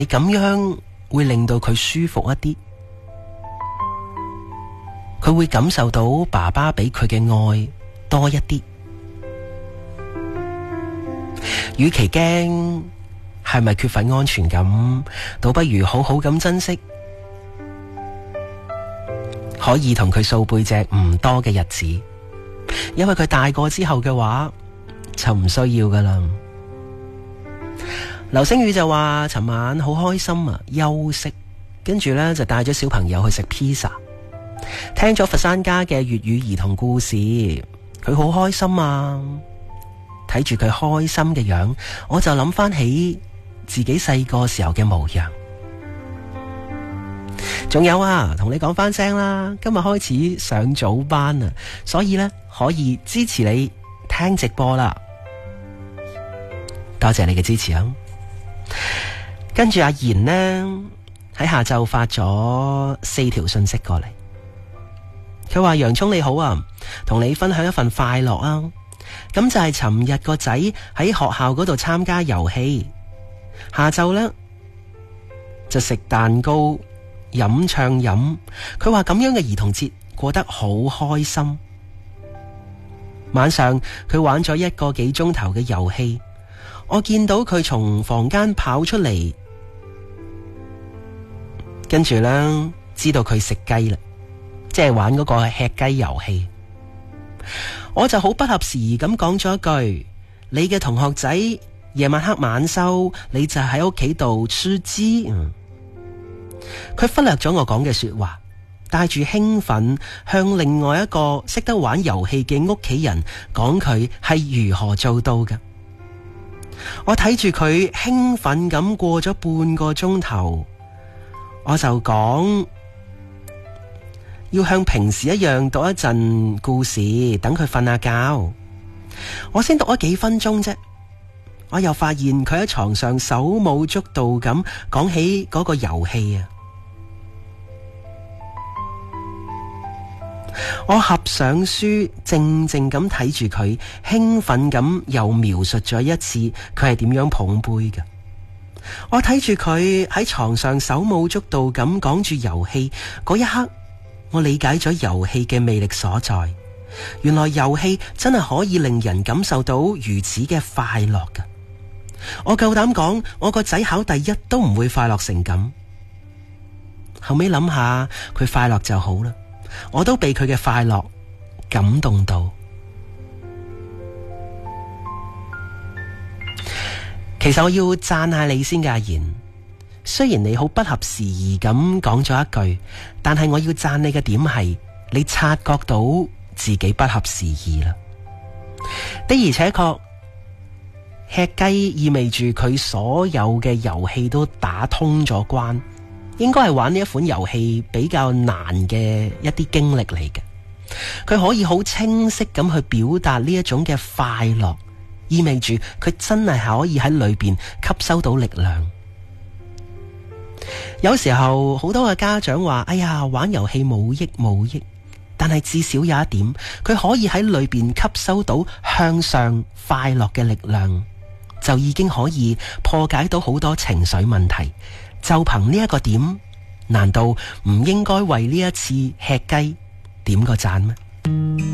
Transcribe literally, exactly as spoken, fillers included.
你咁樣會令到佢舒服一啲，佢會感受到爸爸俾佢嘅愛多一啲。與其驚係咪缺乏安全感，倒不如好好咁珍惜可以同佢掃背脊唔多嘅日子，因為佢大個之後嘅話就唔需要噶啦。劉星宇就話尋晚好開心啊，休息，跟住呢就帶咗小朋友去食披薩，聽咗佛山家嘅粵語兒童故事，佢好開心啊。睇住佢開心嘅樣，我就諗翻起自己細個時候嘅模樣。仲有啊，同你講翻聲啦，今日開始上早班啊，所以呢可以支持你聽直播啦。多謝你嘅支持啊！跟住阿賢呢喺下晝發咗四條信息過嚟，佢話洋蔥你好啊，同你分享一份快樂啊！咁就係尋日個仔喺學校嗰度參加遊戲，下晝呢就食蛋糕、飲暢飲。佢話咁樣嘅兒童節過得好開心。晚上佢玩咗一個幾鐘頭嘅遊戲，我見到佢從房間跑出嚟，跟住呢知道佢食雞啦，即係玩嗰個吃雞遊戲。我就好不合時宜咁講咗一句：你嘅同學仔夜晚黑晚修，你就喺屋企度吃雞。佢忽略咗我講嘅說話，帶住興奮向另外一個識得玩遊戲嘅屋企人講佢係如何做到嘅。我睇住佢興奮咁過咗半個鐘頭，我就講要向平時一樣讀一陣故事，等佢瞓下覺。我先讀咗幾分鐘啫，我又發現佢喺床上手舞足蹈咁講起嗰個遊戲啊！我合上書，靜靜咁睇住佢，興奮咁又描述咗一次佢係點樣捧杯嘅。我睇住佢喺床上手舞足蹈咁講住遊戲嗰一刻，我理解咗遊戲嘅魅力所在。原來遊戲真係可以令人感受到如此嘅快樂㗎。我夠膽講，我個仔考第一都唔會快樂成咁。後尾諗下，佢快樂就好啦。我都被佢嘅快樂感動到。其實我要讚下你先嘅，阿賢。雖然你好不合時宜咁講咗一句，但係我要讚你嘅點係，你察覺到自己不合時宜啦。的而且確，吃雞意味住佢所有嘅遊戲都打通咗關。應該係玩呢一款遊戲比較難嘅一啲經歷嚟嘅，佢可以好清晰咁去表達呢一種嘅快樂，意味住佢真係可以喺裏邊吸收到力量。有時候好多嘅家長話：哎呀，玩遊戲冇益冇益，但係至少有一點，佢可以喺裏邊吸收到向上快樂嘅力量，就已經可以破解到好多情緒問題。就憑呢一個點，難道唔應該為呢一次吃雞點個讚咩？